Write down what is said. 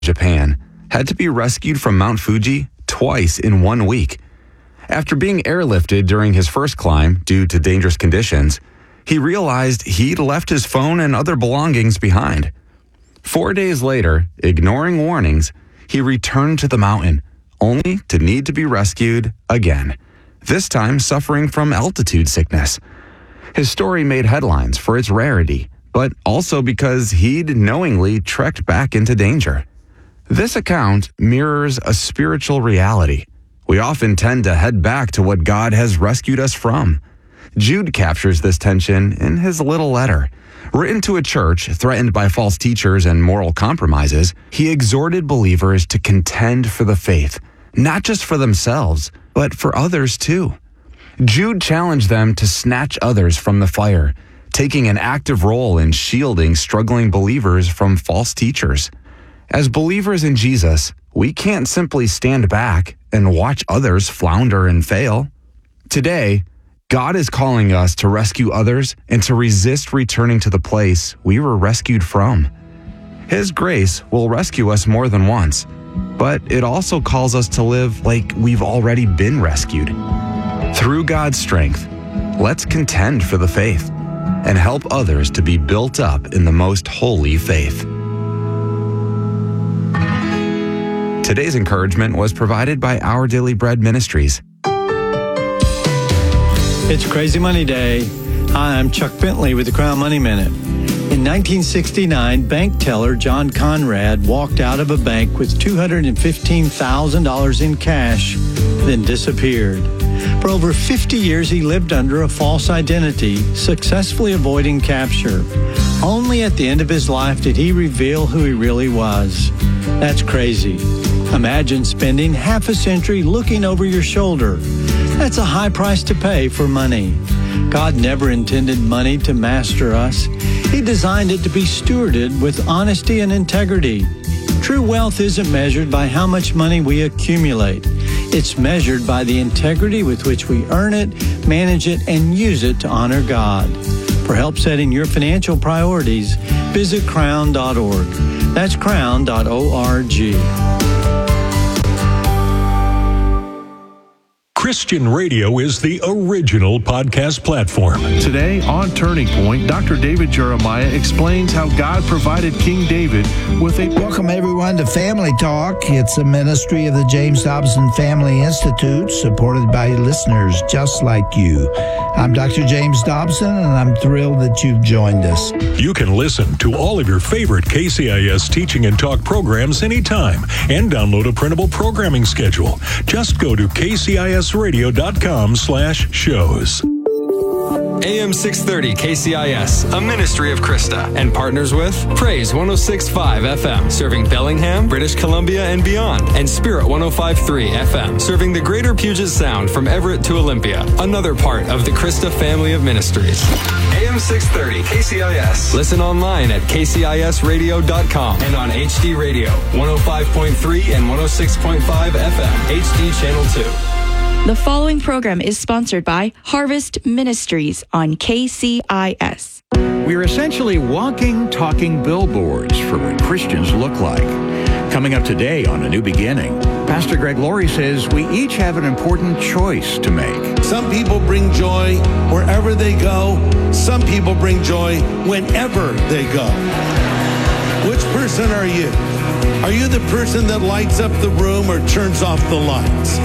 Japan, had to be rescued from Mount Fuji twice in 1 week. After being airlifted during his first climb due to dangerous conditions, he realized he'd left his phone and other belongings behind. 4 days later, ignoring warnings, he returned to the mountain, only to need to be rescued again, this time suffering from altitude sickness. His story made headlines for its rarity, but also because he'd knowingly trekked back into danger. This account mirrors a spiritual reality. We often tend to head back to what God has rescued us from. Jude captures this tension in his little letter. Written to a church threatened by false teachers and moral compromises, he exhorted believers to contend for the faith, not just for themselves, but for others too. Jude challenged them to snatch others from the fire, taking an active role in shielding struggling believers from false teachers. As believers in Jesus, we can't simply stand back and watch others flounder and fail. Today, God is calling us to rescue others and to resist returning to the place we were rescued from. His grace will rescue us more than once, but it also calls us to live like we've already been rescued. Through God's strength, let's contend for the faith and help others to be built up in the most holy faith. Today's encouragement was provided by Our Daily Bread Ministries. It's Crazy Money Day. Hi, I'm Chuck Bentley with the Crown Money Minute. In 1969, bank teller John Conrad walked out of a bank with $215,000 in cash, then disappeared. For over 50 years, he lived under a false identity, successfully avoiding capture. Only at the end of his life did he reveal who he really was. That's crazy. Imagine spending half a century looking over your shoulder. That's a high price to pay for money. God never intended money to master us. He designed it to be stewarded with honesty and integrity. True wealth isn't measured by how much money we accumulate. It's measured by the integrity with which we earn it, manage it, and use it to honor God. For help setting your financial priorities, visit crown.org. That's crown.org. Christian radio is the original podcast platform. Today on Turning Point, Dr. David Jeremiah explains how God provided King David with a... Welcome everyone to Family Talk. It's a ministry of the James Dobson Family Institute, supported by listeners just like you. I'm Dr. James Dobson, and I'm thrilled that you've joined us. You can listen to all of your favorite KCIS teaching and talk programs anytime and download a printable programming schedule. Just go to kcisradio.com/shows. AM 630 KCIS, a ministry of Krista, and partners with Praise 106.5 FM, serving Bellingham, British Columbia, and beyond, and Spirit 105.3 FM, serving the greater Puget Sound from Everett to Olympia, another part of the Krista family of ministries. AM 630 KCIS. Listen online at kcisradio.com and on HD Radio, 105.3 and 106.5 FM, HD Channel 2. The following program is sponsored by Harvest Ministries on KCIS. We're essentially walking, talking billboards for what Christians look like. Coming up today on A New Beginning, Pastor Greg Laurie says we each have an important choice to make. Some people bring joy wherever they go. Some people bring joy whenever they go. Which person are you? Are you the person that lights up the room or turns off the lights?